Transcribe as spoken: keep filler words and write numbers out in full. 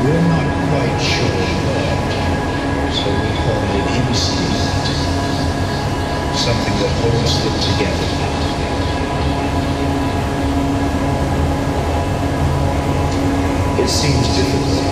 We're not quite sure what, so we call it instinct, something that holds them together. It seems difficult